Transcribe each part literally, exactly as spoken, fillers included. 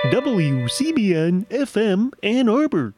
W C B N F M Ann Arbor.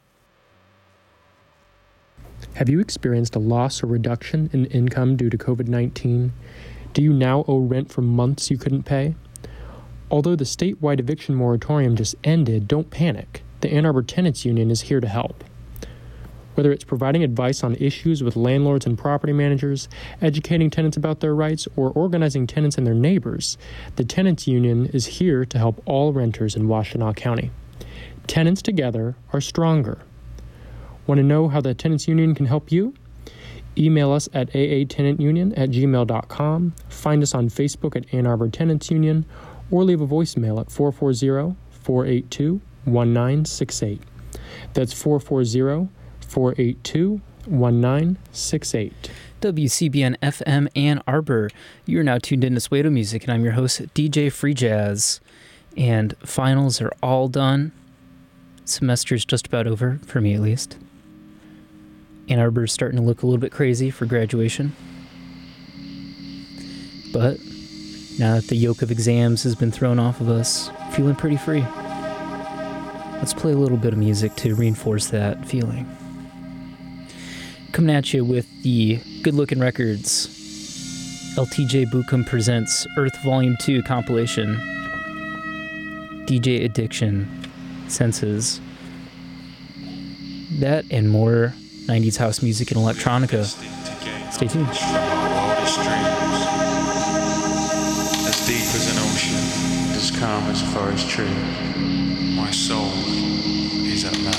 Have you experienced a loss or reduction in income due to covid nineteen? Do you now owe rent for months you couldn't pay? Although the statewide eviction moratorium just ended, don't panic. The Ann Arbor Tenants Union is here to help. Whether it's providing advice on issues with landlords and property managers, educating tenants about their rights, or organizing tenants and their neighbors, the Tenants Union is here to help all renters in Washtenaw County. Tenants together are stronger. Want to know how the Tenants Union can help you? Email us at a a tenant union at gmail dot com, find us on Facebook at Ann Arbor Tenants Union, or leave a voicemail at four four zero, four eight two, one nine six eight. That's four four zero, four eight two, one nine six eight. W C B N F M Ann Arbor. You're now tuned in to Suedo Music, and I'm your host, D J Free Jazz. And finals are all done. Semester's just about over, for me at least. Ann Arbor's starting to look a little bit crazy for graduation. But now that the yoke of exams has been thrown off of us, feeling pretty free. Let's play a little bit of music to reinforce that feeling. Coming at you with the Good Looking Records L T J Bukum presents Earth Volume two compilation. D J Addiction, Senses. That and more nineties house music and electronica. Stay tuned. As deep as an ocean, as calm as a forest tree, my soul is at last.